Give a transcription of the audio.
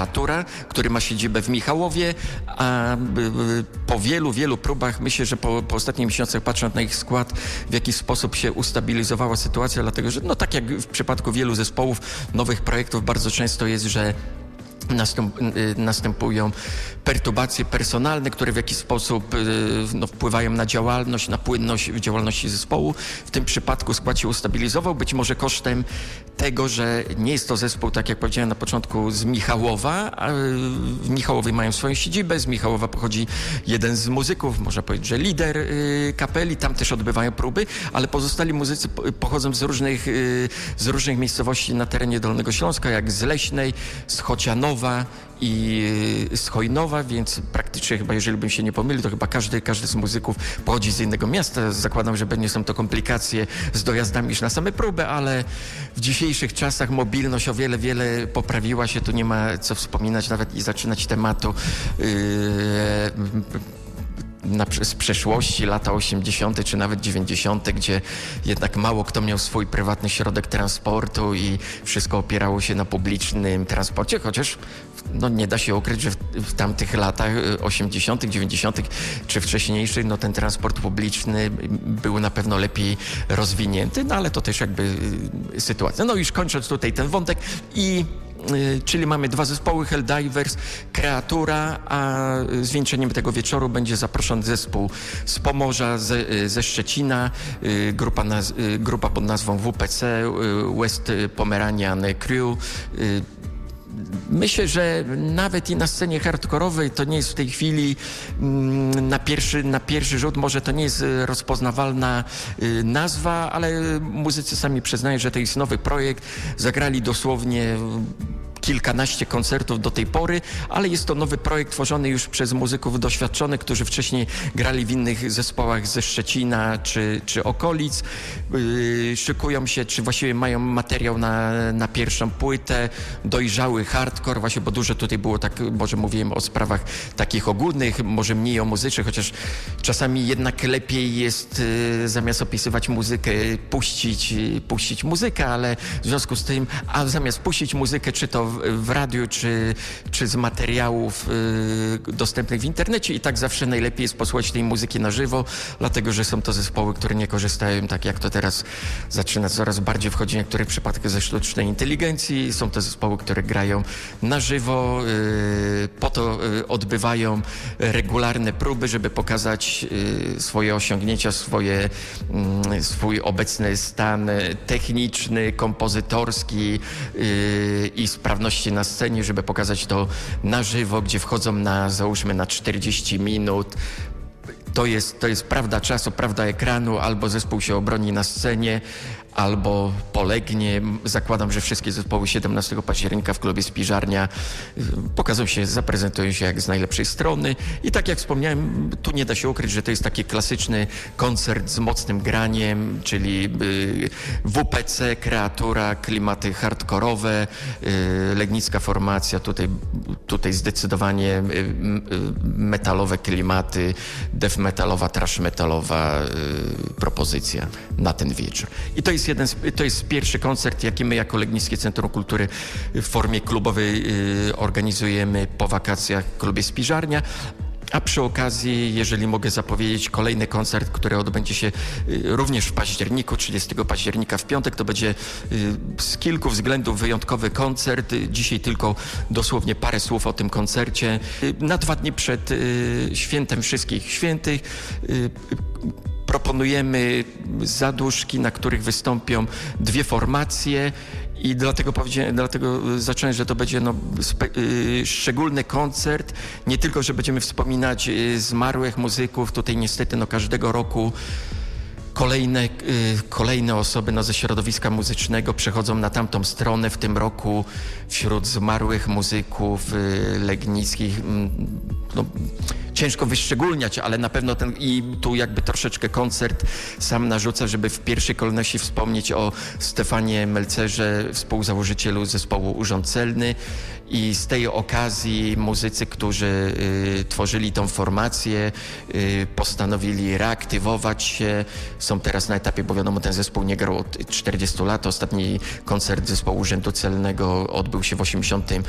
Kreatura, który ma siedzibę w Michałowie, a po wielu próbach, myślę, że po ostatnich miesiącach, patrząc na ich skład, w jaki sposób się ustabilizowała sytuacja, dlatego że, no tak jak w przypadku wielu zespołów, nowych projektów, bardzo często jest, że następują perturbacje personalne, które w jakiś sposób wpływają na działalność, na płynność w działalności zespołu. W tym przypadku skład się ustabilizował, być może kosztem tego, że nie jest to zespół, tak jak powiedziałem na początku, z Michałowa. A w Michałowie mają swoją siedzibę, z Michałowa pochodzi jeden z muzyków, można powiedzieć, że lider kapeli, tam też odbywają próby, ale pozostali muzycy pochodzą z różnych miejscowości na terenie Dolnego Śląska, jak z Leśnej, z Chocianowa i z Chojnowa, więc praktycznie chyba, jeżeli bym się nie pomylił, to chyba każdy z muzyków pochodzi z innego miasta. Zakładam, że nie są to komplikacje z dojazdami niż na same próby, ale w dzisiejszych czasach mobilność o wiele poprawiła się. Tu nie ma co wspominać nawet i zaczynać tematu z przeszłości, lata 80. czy nawet 90., gdzie jednak mało kto miał swój prywatny środek transportu i wszystko opierało się na publicznym transporcie, chociaż nie da się ukryć, że w tamtych latach 80., 90. czy wcześniejszych, ten transport publiczny był na pewno lepiej rozwinięty, ale to też jakby sytuacja. Już kończąc tutaj ten wątek czyli mamy dwa zespoły, Helldivers, Kreatura, a zwieńczeniem tego wieczoru będzie zaproszony zespół z Pomorza, ze Szczecina, grupa pod nazwą WPC, West Pomeranian Crew. Myślę, że nawet i na scenie hardkorowej to nie jest w tej chwili na pierwszy rzut, może to nie jest rozpoznawalna nazwa, ale muzycy sami przyznają, że to jest nowy projekt. Zagrali dosłownie kilkanaście koncertów do tej pory, ale jest to nowy projekt tworzony już przez muzyków doświadczonych, którzy wcześniej grali w innych zespołach ze Szczecina czy okolic. Szykują się, czy właściwie mają materiał na pierwszą płytę, dojrzały hardcore, właśnie, bo dużo tutaj było tak, może mówiłem o sprawach takich ogólnych, może mniej o muzycznych, chociaż czasami jednak lepiej jest zamiast opisywać muzykę, puścić muzykę, ale w związku z tym, zamiast puścić muzykę, czy to w radiu, czy z materiałów dostępnych w internecie, i tak zawsze najlepiej jest posłuchać tej muzyki na żywo, dlatego że są to zespoły, które nie korzystają, tak jak to teraz zaczyna coraz bardziej wchodzić w niektórych przypadkach, ze sztucznej inteligencji. Są to zespoły, które grają na żywo, po to odbywają regularne próby, żeby pokazać swoje osiągnięcia, swój obecny stan techniczny, kompozytorski i sprawności na scenie, żeby pokazać to na żywo, gdzie wchodzą załóżmy na 40 minut. To jest prawda czasu, prawda ekranu, albo zespół się obroni na scenie, albo polegnie. Zakładam, że wszystkie zespoły 17 października w klubie Spiżarnia zaprezentują się jak z najlepszej strony. I tak jak wspomniałem, tu nie da się ukryć, że to jest taki klasyczny koncert z mocnym graniem, czyli WPC, Kreatura, klimaty hardkorowe, legnicka formacja, tutaj zdecydowanie metalowe klimaty, death metalowa, thrash metalowa propozycja na ten wieczór. I to jest pierwszy koncert, jaki my jako Legnickie Centrum Kultury w formie klubowej organizujemy po wakacjach w klubie Spiżarnia. A przy okazji, jeżeli mogę zapowiedzieć, kolejny koncert, który odbędzie się również w październiku, 30 października w piątek, to będzie z kilku względów wyjątkowy koncert. Dzisiaj tylko dosłownie parę słów o tym koncercie. Na 2 dni przed świętem Wszystkich Świętych proponujemy zaduszki, na których wystąpią 2 formacje. I dlatego zacząłem, że to będzie szczególny koncert. Nie tylko, że będziemy wspominać zmarłych muzyków. Tutaj niestety każdego roku kolejne osoby ze środowiska muzycznego przechodzą na tamtą stronę. W tym roku wśród zmarłych muzyków legnickich ciężko wyszczególniać, ale na pewno i tu jakby troszeczkę koncert sam narzuca, żeby w pierwszej kolejności wspomnieć o Stefanie Melcerze, współzałożycielu zespołu Urząd Celny, i z tej okazji muzycy, którzy tworzyli tą formację, postanowili reaktywować się. Są teraz na etapie, bo wiadomo, ten zespół nie grał od 40 lat. Ostatni koncert zespołu Urzędu Celnego odbył się w